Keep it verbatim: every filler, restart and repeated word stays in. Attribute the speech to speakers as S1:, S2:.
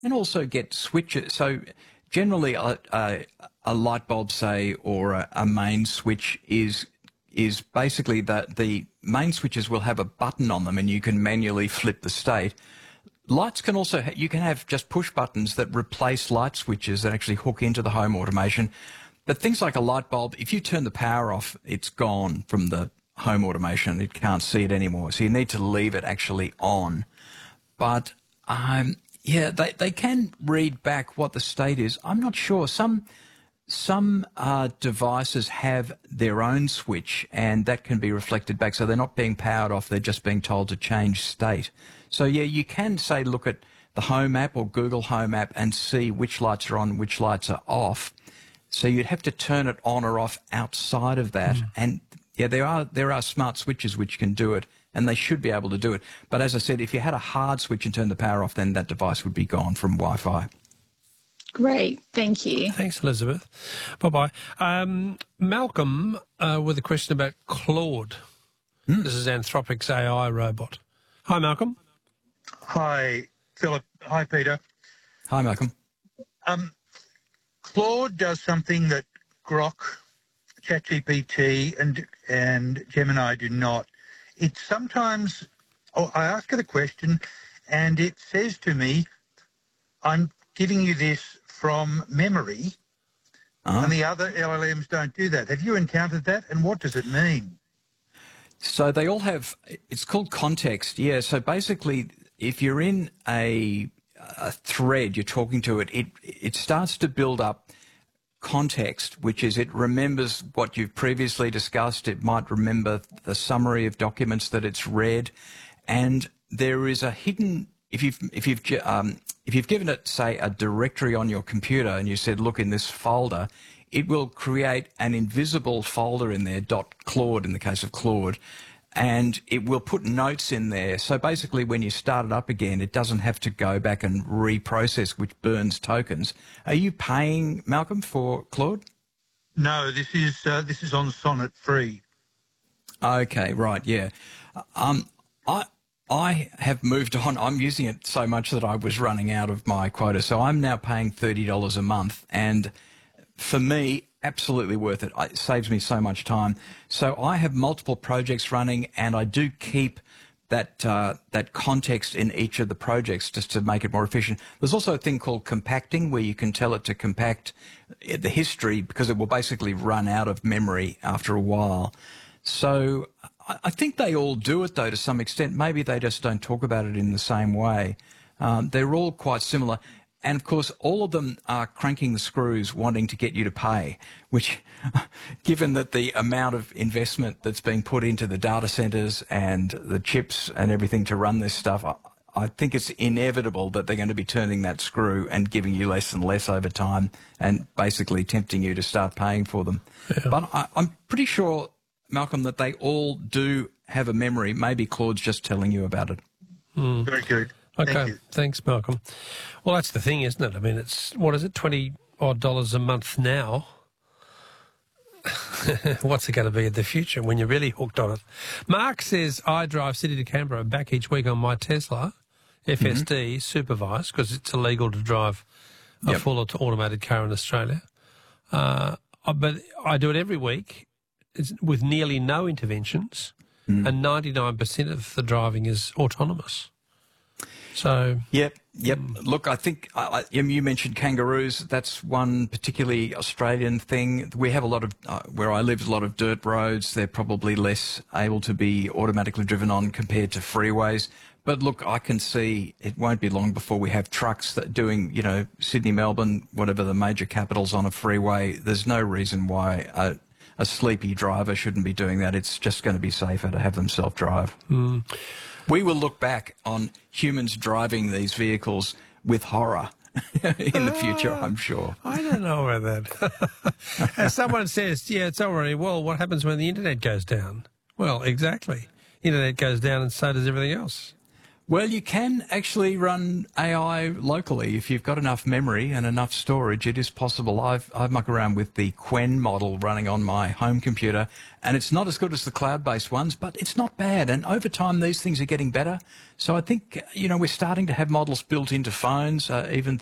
S1: And also get switches. So generally a, a, a light bulb, say, or a, a main switch is is basically that the main switches will have a button on them and you can manually flip the state. Lights can also, ha- you can have just push buttons that replace light switches that actually hook into the home automation. But things like a light bulb, if you turn the power off, it's gone from the home automation. It can't see it anymore. So you need to leave it actually on. But, um, yeah, they, they can read back what the state is. I'm not sure. Some some uh, devices have their own switch, and that can be reflected back. So they're not being powered off. They're just being told to change state. So, yeah, you can, say, look at the Home app or Google Home app and see which lights are on, which lights are off. So you'd have to turn it on or off outside of that. Mm. And, yeah, there are there are smart switches which can do it, and they should be able to do it. But as I said, if you had a hard switch and turned the power off, then that device would be gone from Wi-Fi.
S2: Great, thank you.
S3: Thanks, Elizabeth. Bye-bye. Um, Malcolm uh, with a question about Claude. Mm. This is Anthropic's A I robot. Hi, Malcolm.
S4: Hi, Philip. Hi, Peter.
S1: Hi, Malcolm.
S4: Um, Claude does something that Grok, ChatGPT and, and Gemini do not. It sometimes, oh, I ask it a question and it says to me, I'm giving you this from memory, uh-huh. and the other L L Ms don't do that. Have you encountered that, and what does it mean?
S1: So they all have, it's called context, yeah. So basically, if you're in a, a thread, you're talking to it, it, it starts to build up context, which is it remembers what you've previously discussed. It might remember the summary of documents that it's read, and there is a hidden, if you've, if you've, um, if you've given it, say, a directory on your computer and you said, look in this folder, it will create an invisible folder in there, .claude in the case of Claude, and it will put notes in there. So basically when you start it up again, it doesn't have to go back and reprocess, which burns tokens. Are you paying, Malcolm, for Claude?
S4: No, this is, uh, this is on Sonnet free.
S1: Okay, right, yeah. Um, I... I have moved on. I'm using it so much that I was running out of my quota. So I'm now paying thirty dollars a month. And for me, absolutely worth it. It saves me so much time. So I have multiple projects running, and I do keep that uh, that context in each of the projects just to make it more efficient. There's also a thing called compacting, where you can tell it to compact the history because it will basically run out of memory after a while. So I think they all do it, though, to some extent. Maybe they just don't talk about it in the same way. Um, they're all quite similar. And, of course, all of them are cranking the screws, wanting to get you to pay, which, given that the amount of investment that's being put into the data centres and the chips and everything to run this stuff, I, I think it's inevitable that they're going to be turning that screw and giving you less and less over time and basically tempting you to start paying for them. Yeah. But I, I'm pretty sure, Malcolm, that they all do have a memory. Maybe Claude's just telling you about it.
S3: Mm.
S4: Very good.
S3: Okay,
S4: Thank you.
S3: Thanks, Malcolm. Well, that's the thing, isn't it? I mean, it's, what is it, twenty odd dollars a month now? What's it going to be in the future when you're really hooked on it? Mark says, I drive City to Canberra back each week on my Tesla, F S D, mm-hmm. supervised, because it's illegal to drive a yep. full automated car in Australia. Uh, but I do it every week. It's with nearly no interventions, mm. and ninety-nine percent of the driving is autonomous. So,
S1: yep, yep. Mm. Look, I think uh, you mentioned kangaroos. That's one particularly Australian thing. We have a lot of, uh, where I live, a lot of dirt roads. They're probably less able to be automatically driven on compared to freeways. But look, I can see it won't be long before we have trucks that doing, you know, Sydney, Melbourne, whatever the major capitals on a freeway. There's no reason why a, a sleepy driver shouldn't be doing that. It's just going to be safer to have them self-drive.
S3: Mm.
S1: We will look back on humans driving these vehicles with horror in the future, I'm sure.
S3: I don't know about that. As someone says, yeah, it's already, well, what happens when the internet goes down? Well, exactly. Internet goes down and so does everything else.
S1: Well, you can actually run A I locally if you've got enough memory and enough storage. It is possible. I've I've mucked around with the Qwen model running on my home computer, and it's not as good as the cloud-based ones, but it's not bad. And over time, these things are getting better. So I think, you know, we're starting to have models built into phones, uh, even